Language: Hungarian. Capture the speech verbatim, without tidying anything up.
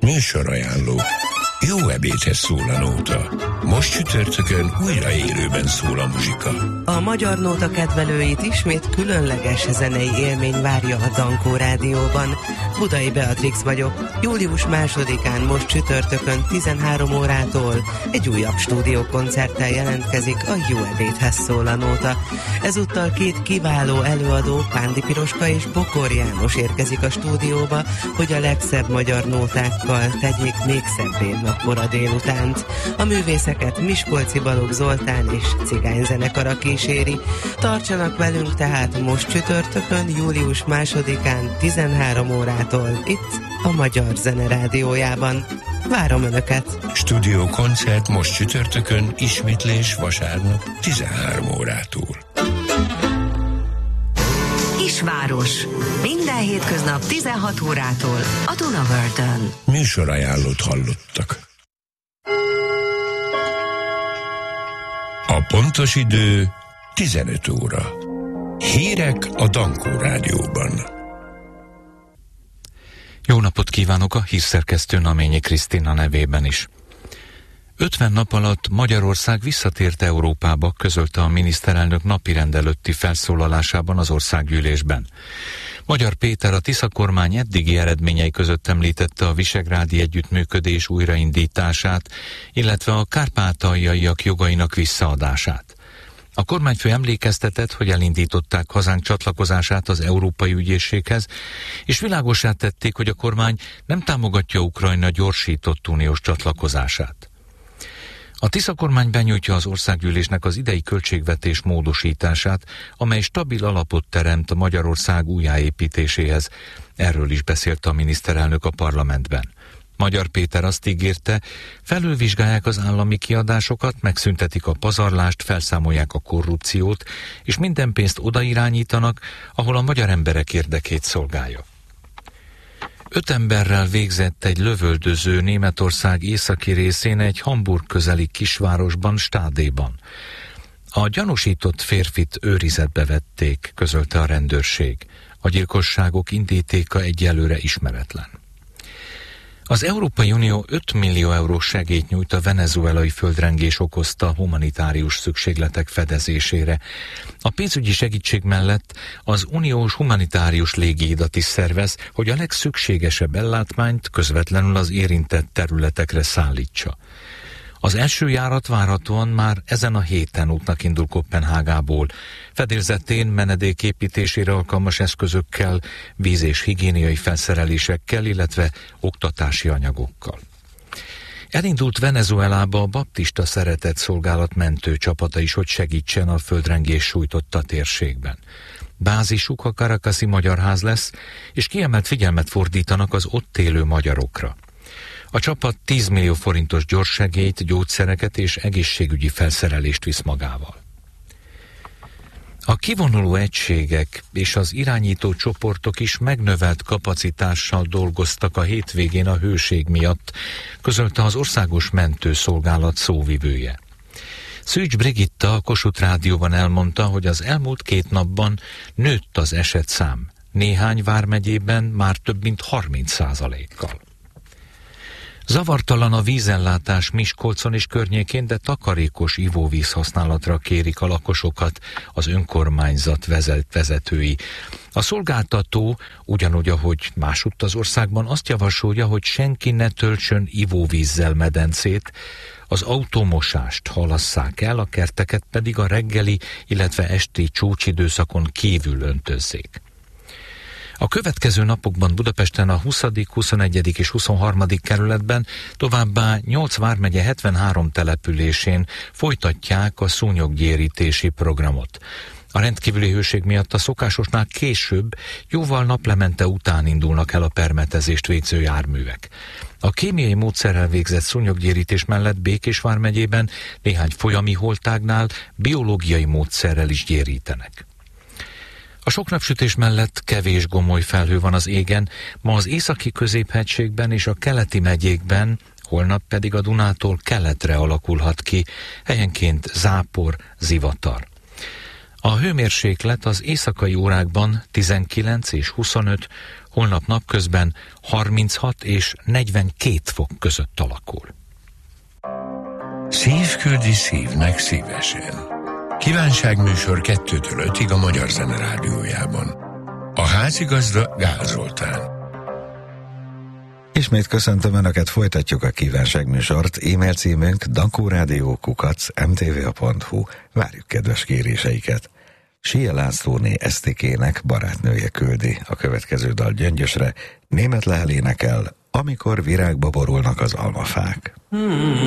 Műsorajánló. Jó ebédhez szól a nóta. Most csütörtökön újra élőben szól a muzsika. A Magyar Nóta kedvelőit ismét különleges zenei élmény várja a Dankó Rádióban. Budai Beatrix vagyok. Július másodikán most csütörtökön tizenhárom órától egy újabb stúdiókoncerttel jelentkezik a Jó ebédhez szól a nóta. Ezúttal két kiváló előadó, Pándi Piroska és Bokor János érkezik a stúdióba, hogy a legszebb magyar nótákkal tegyék még szebbé napkora délutánt. A művészeket Miskolci Balogh Zoltán és cigányzenekara kíséri. Tartsanak velünk tehát most csütörtökön, július másodikán tizenhárom órától itt a Magyar Zene Rádiójában. Várom Önöket! Stúdió koncert most csütörtökön, ismétlés vasárnap tizenhárom órától. Kisváros. Minden hétköznap tizenhat órától a Dunavörtön. Műsorajánlót hallottak. A pontos idő tizenöt óra. Hírek a Dankó Rádióban. Jó napot kívánok a hírszerkesztő Naményi Krisztina nevében is. ötven nap alatt Magyarország visszatért Európába, közölte a miniszterelnök napirend előtti felszólalásában az országgyűlésben. Magyar Péter a Tisza kormány eddigi eredményei között említette a visegrádi együttműködés újraindítását, illetve a kárpátaljaiak jogainak visszaadását. A kormányfő emlékeztetett, hogy elindították hazánk csatlakozását az Európai Ügyészséghez, és világossá tették, hogy a kormány nem támogatja Ukrajna gyorsított uniós csatlakozását. A Tisza kormány benyújtja az országgyűlésnek az idei költségvetés módosítását, amely stabil alapot teremt a Magyarország újjáépítéséhez. Erről is beszélt a miniszterelnök a parlamentben. Magyar Péter azt ígérte, felülvizsgálják az állami kiadásokat, megszüntetik a pazarlást, felszámolják a korrupciót, és minden pénzt odairányítanak, ahol a magyar emberek érdekét szolgálja. Öt emberrel végzett egy lövöldöző Németország északi részén egy Hamburg közeli kisvárosban, Stádéban. A gyanúsított férfit őrizetbe vették, közölte a rendőrség. A gyilkosságok indítéka egyelőre ismeretlen. Az Európai Unió öt millió eurós segélyt nyújt a venezuelai földrengés okozta humanitárius szükségletek fedezésére. A pénzügyi segítség mellett az uniós humanitárius légihidat is szervez, hogy a legszükségesebb ellátmányt közvetlenül az érintett területekre szállítsa. Az első járat várhatóan már ezen a héten útnak indul Koppenhágából. Fedélzetén menedék építésére alkalmas eszközökkel, víz- és higiéniai felszerelésekkel, illetve oktatási anyagokkal. Elindult Venezuelába a Baptista Szeretett Szolgálat mentő csapata is, hogy segítsen a földrengés sújtotta térségben. Bázisuk a Caracasi Magyarház lesz, és kiemelt figyelmet fordítanak az ott élő magyarokra. A csapat tíz millió forintos gyorssegélyt, gyógyszereket és egészségügyi felszerelést visz magával. A kivonuló egységek és az irányító csoportok is megnövelt kapacitással dolgoztak a hétvégén a hőség miatt, közölte az Országos Mentőszolgálat szóvivője. Szűcs Brigitta a Kossuth Rádióban elmondta, hogy az elmúlt két napban nőtt az esetszám, néhány vármegyében már több mint harminc százalékkal. Zavartalan a vízellátás Miskolcon és környékén, de takarékos ivóvíz használatra kérik a lakosokat az önkormányzat vezet, vezetői. A szolgáltató, ugyanúgy, ahogy másutt az országban, azt javasolja, hogy senki ne töltsön ivóvízzel medencét, az automosást halasszák el, a kerteket pedig a reggeli, illetve esti csúcsidőszakon kívül öntözzék. A következő napokban Budapesten a huszadik, huszonegyedik és huszonharmadik kerületben, továbbá nyolc vármegye hetvenhárom településén folytatják a szúnyoggyérítési programot. A rendkívüli hőség miatt a szokásosnál később, jóval naplemente után indulnak el a permetezést végző járművek. A kémiai módszerrel végzett szúnyoggyérítés mellett Békés vármegyében néhány folyami holtágnál biológiai módszerrel is gyérítenek. A sok napsütés mellett kevés gomoly felhő van az égen, ma az északi középhegységben és a keleti megyékben, holnap pedig a Dunától keletre alakulhat ki, helyenként zápor, zivatar. A hőmérséklet az éjszakai órákban tizenkilenc és huszonöt, holnap napközben harminchat és negyvenkét fok között alakul. Szív küldi szívnek szívesen. Kívánságműsor kettőtől ötig a Magyar Zene Rádiójában. A házigazda Gál Zoltán. Ismét köszöntöm Önöket, folytatjuk a kívánságműsort. E-mail címünk dankórádió kukac em té vé pont hu. Várjuk kedves kéréseiket. Sia Lászlóné esztikének barátnője küldi a következő dal Gyöngyösre. Német Lehel énekel, amikor virágba borulnak az almafák. Hmm.